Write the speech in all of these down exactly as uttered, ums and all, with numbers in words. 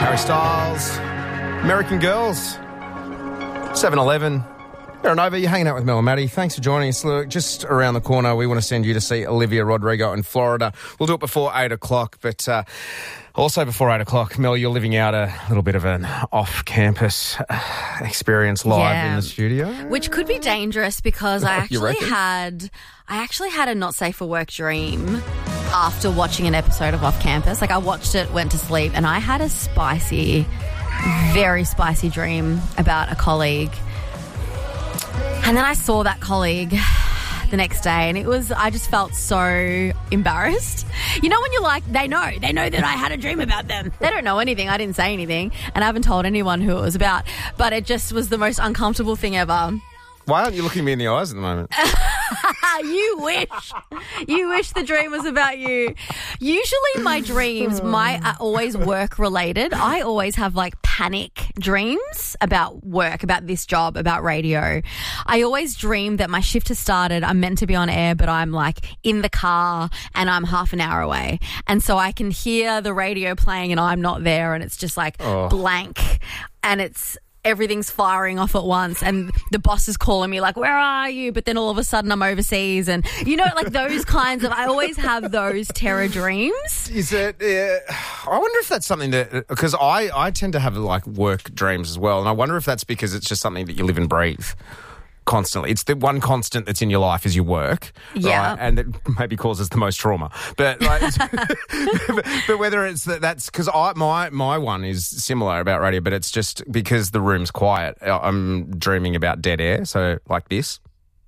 Harry Styles, American Girls, seven eleven. You're on over, you're hanging out with Mel and Maddie. Thanks for joining us. Look, just around the corner, we want to send you to see Olivia Rodrigo in Florida. We'll do it before eight o'clock, but uh, also before eight o'clock, Mel, you're living out a little bit of an off-campus uh, experience live yeah. in the studio. Which could be dangerous because I You actually reckon? had I actually had a not safe for work dream after watching an episode of Off Campus. Like I watched it, went to sleep, and I had a spicy, very spicy dream about a colleague. And then I saw that colleague the next day and it was, I just felt so embarrassed. You know when you're like, they know, they know that I had a dream about them. They don't know anything. I didn't say anything and I haven't told anyone who it was about. But it just was the most uncomfortable thing ever. Why aren't you looking me in the eyes at the moment? You wish. You wish the dream was about you. Usually my dreams, my are always work related. I always have like panic dreams about work, about this job, about radio. I always dream that my shift has started. I'm meant to be on air, but I'm like in the car and I'm half an hour away. And so I can hear the radio playing and I'm not there and it's just like Oh. blank and it's everything's firing off at once and the boss is calling me like, where are you? But then all of a sudden I'm overseas and, you know, like those kinds of, I always have those terror dreams. Is it, uh, I wonder if that's something that, because I, I tend to have like work dreams as well, and I wonder if that's because it's just something that you live and breathe constantly. It's the one constant that's in your life is your work, Yeah. right? And it maybe causes the most trauma. But like, but, but whether it's that, that's because I my my one is similar about radio, but it's just because the room's quiet. I'm dreaming about dead air, so like this.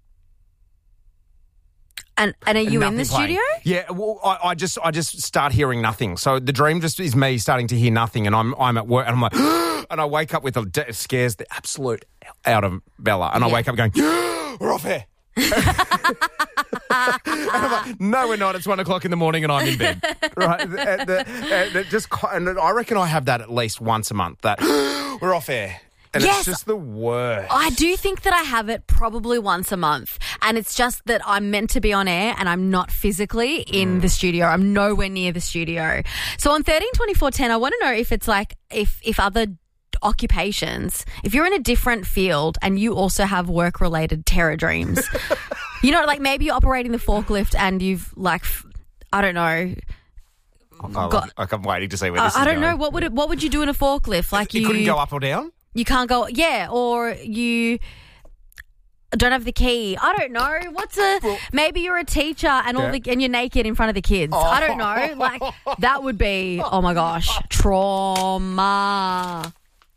And and are you in Nothing the playing. studio? Yeah, well, I, I just I just start hearing nothing. So the dream just is me starting to hear nothing, and I'm I'm at work, and I'm like, and I wake up with a it scares the absolute out of Bella, and I Yeah. wake up going, we're off air. And I'm like, no, we're not. It's one o'clock in the morning, and I'm in bed. Right? And the, and it just and I reckon I have that at least once a month. That we're off air. And Yes. it's just the worst. I do think that I have it probably once a month and it's just that I'm meant to be on air and I'm not physically in the studio. I'm nowhere near the studio. So on thirteen twenty-four ten, I want to know if it's like, if, if other occupations, if you're in a different field and you also have work-related terror dreams, you know, like maybe you're operating the forklift and you've like, f- I don't know, I got- love- like I'm waiting to see where I, this is I don't going. know, what would it, what would you do in a forklift? Like You you couldn't go up or down? You can't go, yeah, or you don't have the key. I don't know. What's a, maybe you're a teacher and all Yeah. the, and you're naked in front of the kids. I don't know. Like, that would be, oh my gosh, trauma.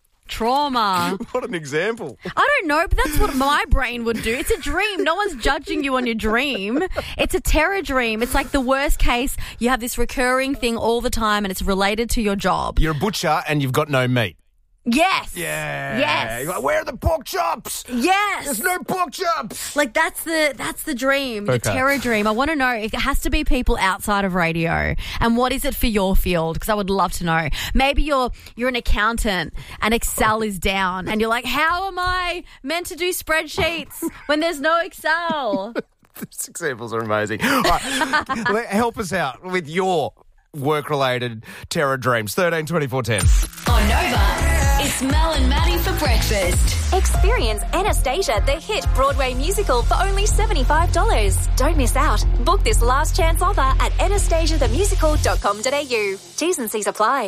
Trauma. What an example. I don't know, but that's what my brain would do. It's a dream. No one's judging you on your dream. It's a terror dream. It's like the worst case. You have this recurring thing all the time and it's related to your job. You're a butcher and you've got no meat. Yes. Yeah. Yes. You're like, where are the pork chops? Yes. There's no pork chops. Like that's the that's the dream, the Okay. terror dream. I want to know if it has to be people outside of radio, and what is it for your field? Because I would love to know. Maybe you're you're an accountant and Excel is down, and you're like, how am I meant to do spreadsheets when there's no Excel? These examples are amazing. All right. Let- help us out with your work-related terror dreams. thirteen twenty-four ten. On Nova, it's Mel and Maddie for breakfast. Experience Anastasia, the hit Broadway musical, for only seventy-five dollars. Don't miss out. Book this last chance offer at anastasia the musical dot com dot a u. T's and C's apply.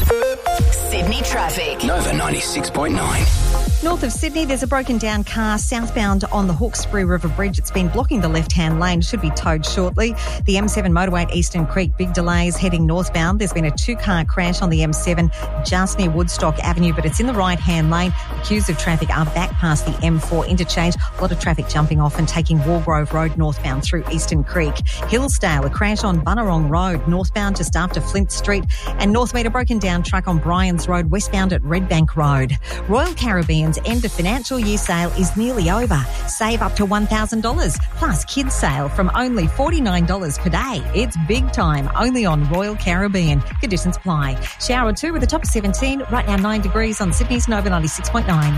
Sydney traffic. Nova ninety-six point nine. North of Sydney, there's a broken down car southbound on the Hawkesbury River Bridge. It's been blocking the left-hand lane. Should be towed shortly. The M seven motorway at Eastern Creek, big delays heading northbound. There's been a two-car crash on the M seven just near Woodstock Avenue, but it's in the right-hand lane. The queues of traffic are back past the M four interchange. A lot of traffic jumping off and taking Wargrove Road northbound through Eastern Creek. Hillsdale, a crash on Bunnerong Road northbound just after Flint Street. And Northmead, a broken down truck on Bryans Road westbound at Redbank Road. Royal Caribbean's end of financial year sale is nearly over. Save up to one thousand dollars plus kids sale from only forty-nine dollars per day. It's big time, only on Royal Caribbean. Conditions apply. Shower two with a top of seventeen, right now nine degrees on Sydney's Nova ninety-six point nine.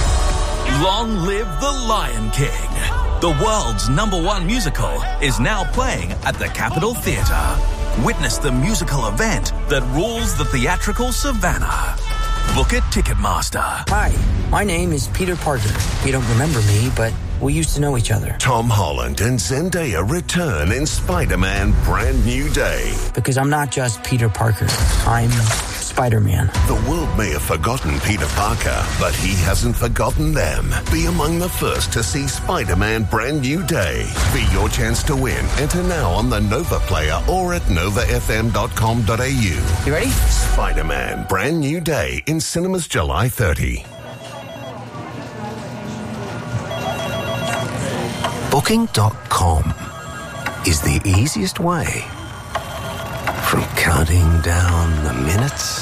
Long live the Lion King. The world's number one musical is now playing at the Capitol Theatre. Witness the musical event that rules the theatrical savannah. Book at Ticketmaster. Hi, my name is Peter Parker. You don't remember me, but we used to know each other. Tom Holland and Zendaya return in Spider-Man Brand New Day. Because I'm not just Peter Parker. I'm Spider-Man. The world may have forgotten Peter Parker, but he hasn't forgotten them. Be among the first to see Spider-Man Brand New Day. Be your chance to win. Enter now on the Nova Player or at nova f m dot com dot a u. You ready? Spider-Man Brand New Day in cinemas July thirtieth. Booking dot com is the easiest way from counting down the minutes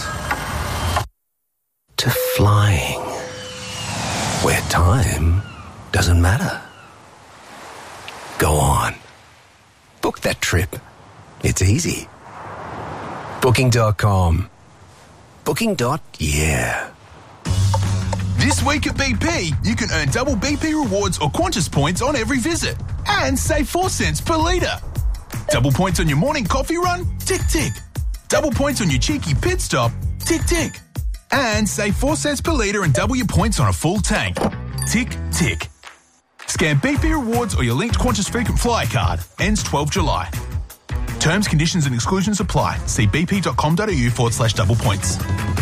to flying, where time doesn't matter. Go on. Book that trip. It's easy. Booking dot com. Booking. Yeah. This week at B P, you can earn double B P rewards or Qantas points on every visit and save four cents per litre. Double points on your morning coffee run? Tick, tick. Double points on your cheeky pit stop? Tick, tick. And save four cents per litre and double your points on a full tank. Tick, tick. Scan B P rewards or your linked Qantas frequent flyer card. Ends twelfth of July. Terms, conditions and exclusions apply. See bp.com.au forward slash double points.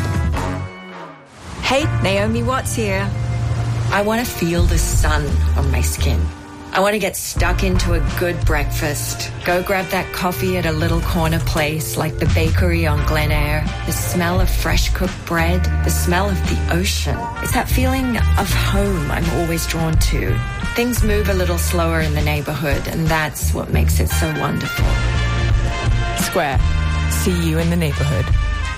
Hey, Naomi Watts here. I want to feel the sun on my skin. I want to get stuck into a good breakfast. Go grab that coffee at a little corner place like the bakery on Glen Eyre. The smell of fresh cooked bread. The smell of the ocean. It's that feeling of home I'm always drawn to. Things move a little slower in the neighbourhood, and that's what makes it so wonderful. Square. See you in the neighbourhood.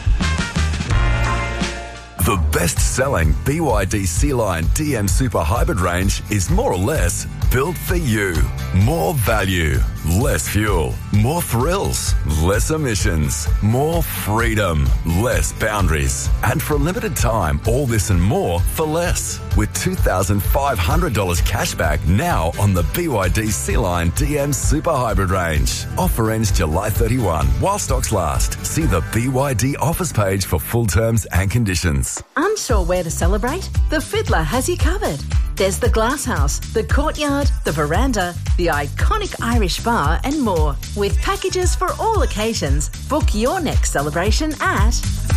The best-selling B Y D C-Line D M Super Hybrid range is more or less built for you. More value, less fuel, more thrills, less emissions, more freedom, less boundaries. And for a limited time, all this and more for less. With two thousand five hundred dollars cashback now on the B Y D C-Line D M Super Hybrid range. Offer ends July thirty-first while stocks last. See the B Y D offers page for full terms and conditions. Unsure where to celebrate? The Fiddler has you covered. There's the Glass House, the Courtyard, the Veranda, the iconic Irish Bar and more. With packages for all occasions, book your next celebration at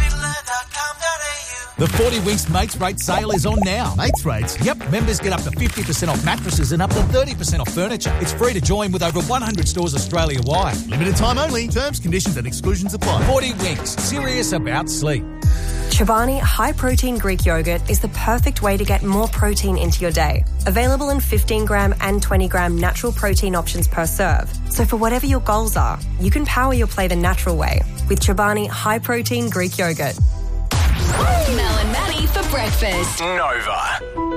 The forty Winks Mates Rate sale is on now. Mates Rates? Yep, members get up to fifty percent off mattresses and up to thirty percent off furniture. It's free to join with over one hundred stores Australia-wide. Limited time only. Terms, conditions and exclusions apply. forty Winks. Serious about sleep. Chobani High Protein Greek Yogurt is the perfect way to get more protein into your day. Available in fifteen gram and twenty gram natural protein options per serve. So for whatever your goals are, you can power your play the natural way with Chobani High Protein Greek Yogurt. Mel and Maddie for breakfast. Nova.